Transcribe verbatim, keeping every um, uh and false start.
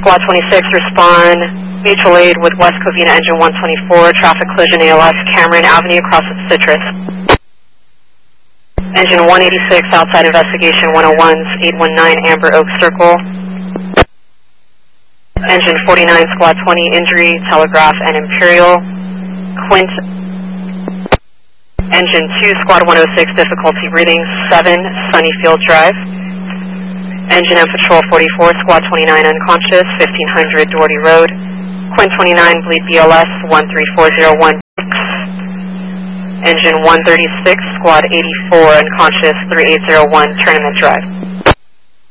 Squad twenty-six, respond mutual aid with West Covina engine one twenty-four, traffic collision A L S, Cameron Avenue, across with Citrus. Engine one eighty-six, outside investigation one oh one's eight one nine Amber Oak Circle. Engine forty-nine, Squad twenty, injury, Telegraph and Imperial. Quint. Engine two, Squad one oh six, difficulty reading seven, Sunnyfield Drive. Engine and Patrol forty-four, Squad twenty-nine, unconscious, fifteen hundred Doherty Road. Quint twenty-nine, bleed B L S one three four zero one. Engine one thirty-six, Squad eighty-four, unconscious, three eight zero one, Tournament Drive.